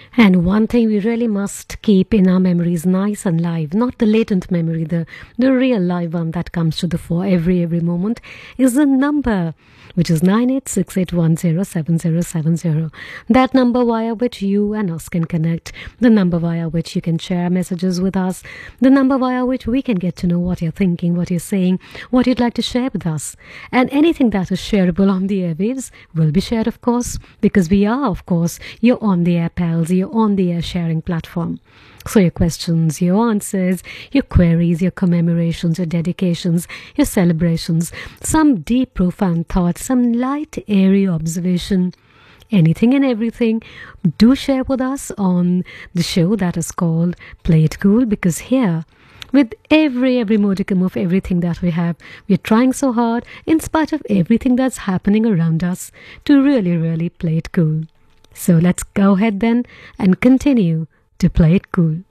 And one thing we really must keep in our memories nice and live, not the latent memory, the real live one that comes to the fore every moment, is the number, which is 9868107070. That number via which you and us can connect, the number via which you can share messages with us, the number via which we can get to know what you're thinking, what you're saying, what you'd like to share with us. And anything that is shareable on the airwaves will be shared, of course, because we are, of course, your on the air pals, your on the air sharing platform. So your questions, your answers, your queries, your commemorations, your dedications, your celebrations, some deep profound thoughts, some light airy observation, anything and everything, do share with us on the show that is called Play It Cool, because here, with every modicum of everything that we have, we're trying so hard, in spite of everything that's happening around us, to really play it cool. So let's go ahead then and continue to play it cool.